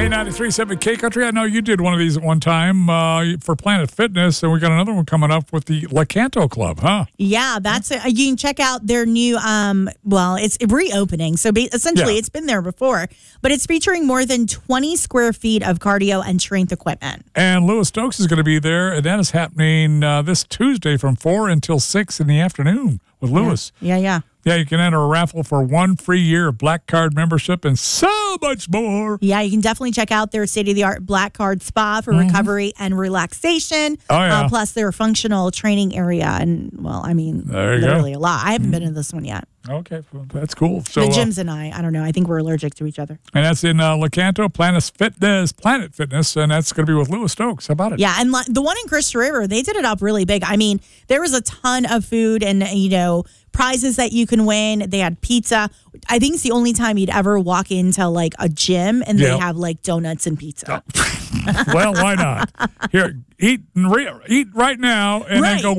Hey, 93.7 K Country. I know you did one of these at one time for Planet Fitness, and we got another one coming up with the Lecanto Club, huh? Yeah, that's it. You can check out their new, it's reopening. So essentially, It's been there before, but it's featuring more than 20 square feet of cardio and strength equipment. And Lewis Stokes is going to be there, and that is happening this Tuesday from 4 until 6 in the afternoon with Lewis. Yeah. Yeah, you can enter a raffle for 1 free year of Black Card membership and so much more. Yeah, you can definitely check out their state-of-the-art Black Card spa for recovery and relaxation. Oh, yeah. Plus their functional training area. And, there you literally go. a lot. I haven't been to this one yet. Okay, well, that's cool. So the gyms and I don't know. I think we're allergic to each other. And that's in Lecanto, Planet Fitness, and that's going to be with Lewis Stokes. How about it? Yeah, and the one in Crystal River, they did it up really big. I mean, there was a ton of food and, prizes that you can win. They had pizza. I think it's the only time you'd ever walk into like a gym and they have like donuts and pizza. Well, why not? Here, eat right now and then go